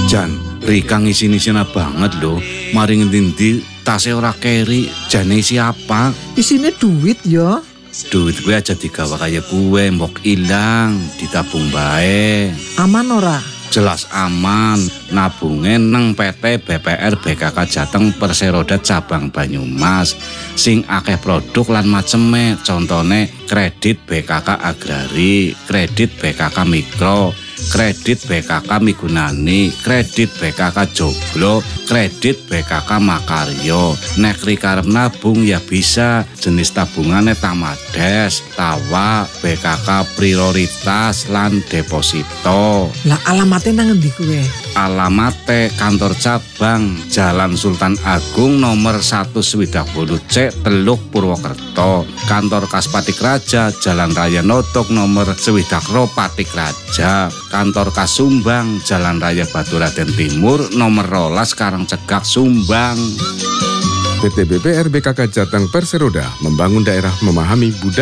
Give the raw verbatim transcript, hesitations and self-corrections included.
Jan, Rika ngisi-ngisina banget lho. Mari ngendi tase ora keri, jane isi apa? Isine duit ya. Duit gue aja digawa kaya gue, mbok ilang, ditabung bae. Aman ora? Jelas aman, nabunge nang P T B P R B K K Jateng Perseroda Cabang Banyumas. Sing akeh produk lan maceme, contone kredit B K K Agrari, kredit B K K Mikro, kredit B K K Migunani, kredit B K K Joglo, kredit B K K Makaryo. Nek Rika arep nabung ya bisa, jenis tabungane Tamades, Tawa, B K K Prioritas lan Deposito. Lah alamatnya nang endi kuwe? Alamate kantor cabang Jalan Sultan Agung nomor satu swidak wolu C Teluk Purwokerto. Kantor Kas Patik Raja Jalan Raya Notok nomor swidak ro Patik Raja. Kantor Kas Sumbang Jalan Raya Baturaden Timur nomor rolas Karangcegak Sumbang. P T B P R B K K Jateng Perseroda membangun daerah memahami budaya